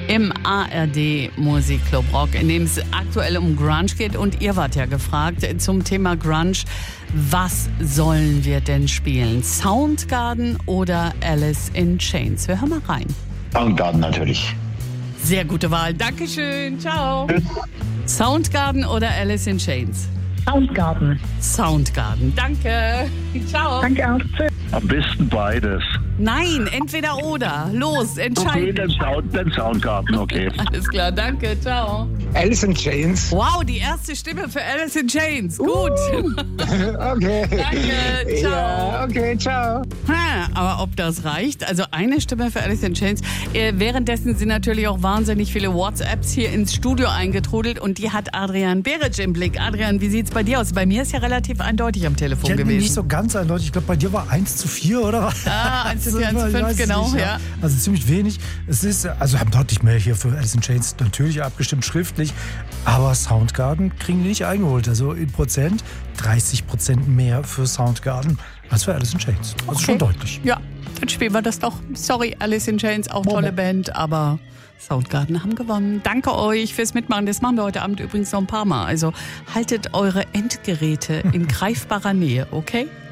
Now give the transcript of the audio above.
im ARD Musikclub Rock, in dem es aktuell um Grunge geht. Und ihr wart ja gefragt zum Thema Grunge. Was sollen wir denn spielen? Soundgarden oder Alice in Chains? Wir hören mal rein. Soundgarden natürlich. Sehr gute Wahl. Dankeschön. Ciao. Tschüss. Soundgarden oder Alice in Chains? Soundgarden. Soundgarden. Danke. Ciao. Danke auch. Tschüss. Am besten beides. Nein, entweder oder. Los, entscheiden. Okay, dann Soundgarden, okay. Alles klar, danke. Ciao. Alice in Chains. Wow, die erste Stimme für Alice in Chains. Gut. Okay. Danke. Ciao. Ja, okay, ciao. Aber ob das reicht? Also eine Stimme für Alice in Chains. Währenddessen sind natürlich auch wahnsinnig viele WhatsApps hier ins Studio eingetrudelt und die hat Adrian Beric im Blick. Adrian, wie sieht's bei dir aus? Bei mir ist ja relativ eindeutig am Telefon gewesen. Nicht so ganz eindeutig. Ich glaube, bei dir war 1:4, oder? 1:4, 1:5, genau. Nicht, ja. Also ziemlich wenig. Es ist, also haben deutlich mehr hier für Alice in Chains natürlich abgestimmt, schriftlich. Aber Soundgarden kriegen die nicht eingeholt. Also in Prozent 30% mehr für Soundgarden als für Alice in Chains. Also Okay. schon deutlich. Ja, dann spielen wir das doch. Sorry, Alice in Chains, auch tolle Band, aber Soundgarden haben gewonnen. Danke euch fürs Mitmachen. Das machen wir heute Abend übrigens noch ein paar Mal. Also haltet eure Endgeräte in greifbarer Nähe, okay?